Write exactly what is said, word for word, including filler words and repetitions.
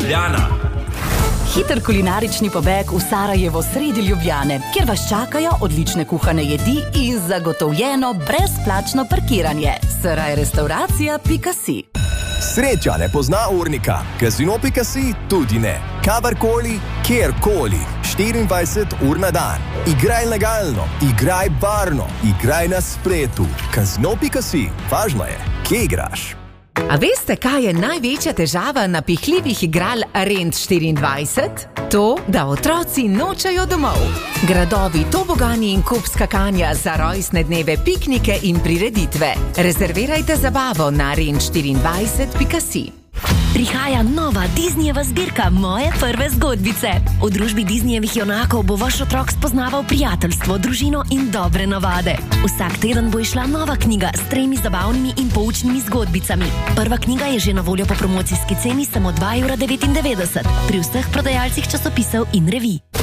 Ljubljana. Hiter kulinarični pobeg v Sarajevo sredi Ljubljane, kjer vas čakajo odlične kuhane jedi in zagotovljeno brezplačno parkiranje. Saraj restauracija pika si. Sreča ne pozna urnika, Casino pika si tudi ne. Kadarkoli, kjerkoli, štiriindvajset ur na dan. Igraj legalno, igraj varno, igraj na spletu. Casino pika si, važno je, kje igraš. A veste, kaj je največja težava napihljivih igral Rent štiriindvajset? To, da otroci nočejo domov. Gradovi, tobogani in kup skakanja za rojstne dneve, piknike in prireditve. Rezervirajte zabavo na rent štiriindvajset pika si. Prihaja nova Disneyjeva zbirka Moje prve zgodbice. V družbi Disneyjevih junakov bo vaš otrok spoznaval prijateljstvo, družino in dobre navade. Vsak teden bo išla nova knjiga s tremi zabavnimi in poučnimi zgodbicami. Prva knjiga je že na voljo po promocijski ceni samo dva evra devetindevetdeset pri vseh prodajalcih časopisov in revij.